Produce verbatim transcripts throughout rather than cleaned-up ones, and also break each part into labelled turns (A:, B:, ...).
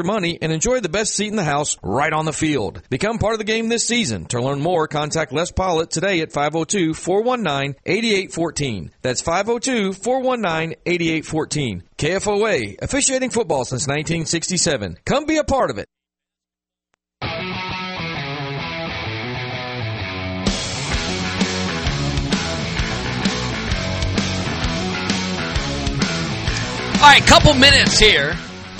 A: money and enjoy the best seat in the house right on the field. Become part of the game this season. To learn more, contact Les Pollitt today at five oh two, four one nine, eight eight one four. That's five oh two, four one nine, eight eight one four. K F O A, officiating football since nineteen sixty-seven. Come be a part of it.
B: All right, couple minutes here.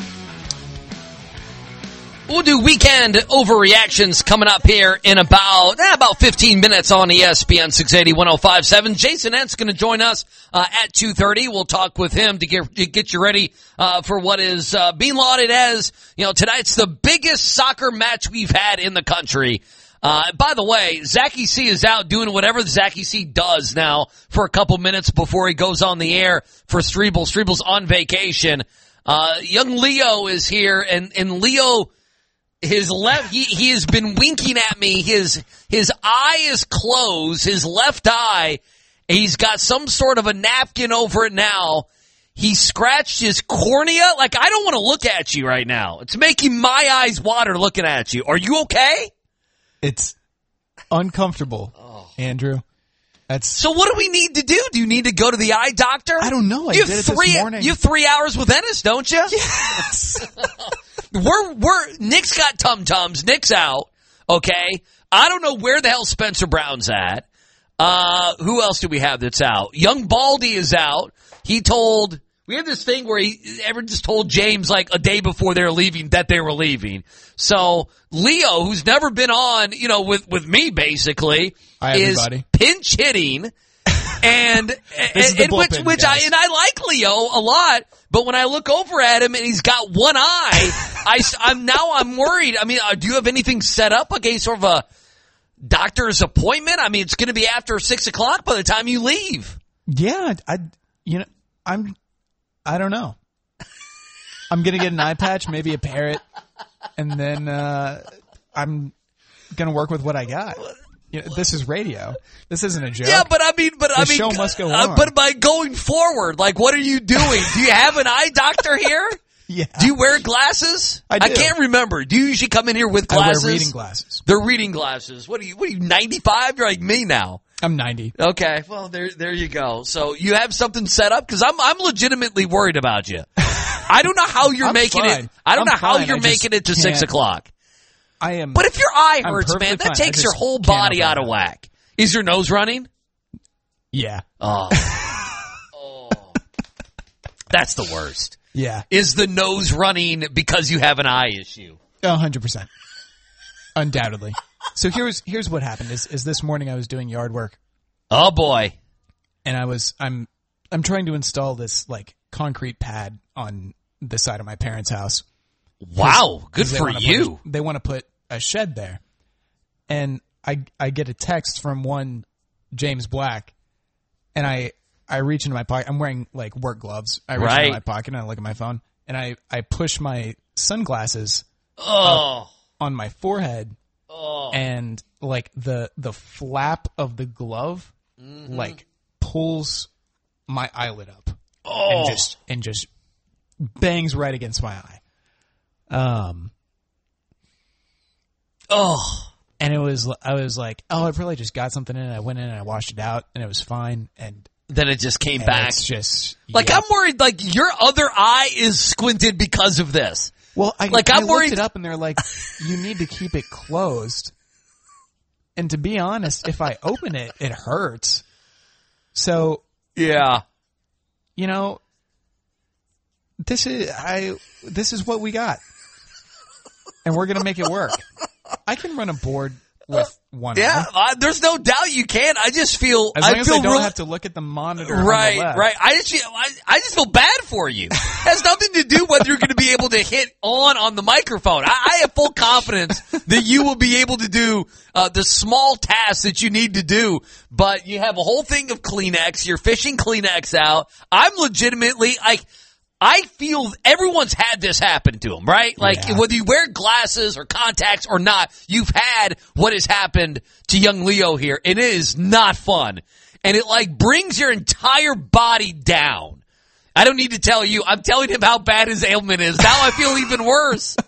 B: We'll do weekend overreactions coming up here in about eh, about fifteen minutes on E S P N six eighty, one oh five point seven. Jason Ent's going to join us uh, at two thirty. We'll talk with him to get, to get you ready uh, for what is uh, being lauded as, you know, tonight's the biggest soccer match we've had in the country. Uh, by the way, Zachy C is out doing whatever Zachy C does now for a couple minutes before he goes on the air for Strebel. Strebel's on vacation. Uh, young Leo is here, and, and Leo, his left, he, he has been winking at me. His, his eye is closed, his left eye. He's got some sort of a napkin over it now. He scratched his cornea. Like, I don't want to look at you right now. It's making my eyes water looking at you. Are you okay?
C: It's uncomfortable, oh. Andrew. That's
B: so. What do we need to do? Do you need to go to the eye doctor?
C: I don't know. I
B: you
C: did
B: have
C: it
B: three.
C: this morning.
B: You have three hours with Ennis, don't you?
C: Yes.
B: we're we're Nick's got tum tums. Nick's out. Okay. I don't know where the hell Spencer Brown's at. Uh, who else do we have that's out? Young Baldy is out. He told. We had this thing where he ever just told James like a day before they were leaving that they were leaving. So Leo, who's never been on, you know, with, with me basically,
C: Hi,
B: is
C: everybody.
B: pinch hitting, and, and, and which which guys. I and I like Leo a lot, but when I look over at him and he's got one eye, I I'm now I'm worried. I mean, uh, do you have anything set up? Okay, sort of a doctor's appointment. I mean, it's going to be after six o'clock by the time you leave.
C: Yeah, I you know I'm. I don't know. I'm going to get an eye patch, maybe a parrot, and then uh, I'm going to work with what I got. You know, this is radio. This isn't a joke.
B: Yeah, but I mean, but
C: the
B: I mean,
C: show must go
B: uh,
C: on.
B: But by going forward, like, what are you doing? Do you have an eye doctor here?
C: Yeah.
B: Do you wear glasses?
C: I do.
B: I can't remember. Do you usually come in here with glasses?
C: I wear reading glasses.
B: They're reading glasses. What are you? What are you? ninety-five? You're like me now.
C: I'm ninety.
B: Okay, well there, there you go. So you have something set up because I'm, I'm legitimately worried about you. I don't know how you're
C: I'm
B: making
C: fine.
B: it. I don't
C: I'm
B: know how
C: fine.
B: you're
C: I
B: making it to
C: can't.
B: six o'clock.
C: I am.
B: But if your eye
C: I'm
B: hurts, man, that
C: fine.
B: takes
C: I
B: your
C: just
B: whole
C: can't
B: body
C: open
B: out
C: it.
B: of whack. Is your nose running?
C: Yeah.
B: Oh. oh. That's the worst.
C: Yeah.
B: Is the nose running because you have an eye issue?
C: A hundred percent. Undoubtedly. So here's here's what happened. Is is this morning I was doing yard work.
B: Oh boy.
C: And I was I'm I'm trying to install this like concrete pad on the side of my parents' house.
B: Wow, good for you.
C: A, they want to put a shed there. And I I get a text from one James Black, and I I reach into my pocket. I'm wearing like work gloves. I reach
B: right.
C: into my pocket and I look at my phone, and I, I push my sunglasses
B: oh.
C: up on my forehead,
B: oh.
C: and like the the flap of the glove
B: mm-hmm.
C: like pulls my eyelid up
B: oh.
C: and just and just bangs right against my eye. Um.
B: Oh.
C: And it was, I was like, oh, I probably just got something in it. I went in and I washed it out, and it was fine. And
B: then it just came
C: and
B: back.
C: It's just
B: like
C: yeah.
B: I'm worried. Like your other eye is squinted because of this.
C: Well, I,
B: like
C: I
B: I'm worried.
C: looked it up, and they're like, you need to keep it closed. And to be honest, if I open it, it hurts. So
B: yeah,
C: you know, this is I. This is what we got, and we're gonna make it work. I can run a board with one
B: yeah,
C: eye.
B: Uh, there's no doubt you can. I just feel
C: as long
B: I
C: as
B: feel
C: I don't
B: real,
C: have to look at the monitor.
B: Right,
C: on the left.
B: right. I just feel I, I just feel bad for you. It has nothing to do whether you're going to be able to hit on on the microphone. I, I have full confidence that you will be able to do uh, the small tasks that you need to do. But you have a whole thing of Kleenex. You're fishing Kleenex out. I'm legitimately like. I feel everyone's had this happen to them, right? Like,
C: yeah.
B: whether you wear glasses or contacts or not, you've had what has happened to young Leo here, and it is not fun. And it, like, brings your entire body down. I don't need to tell you. I'm telling him how bad his ailment is. Now I feel even worse.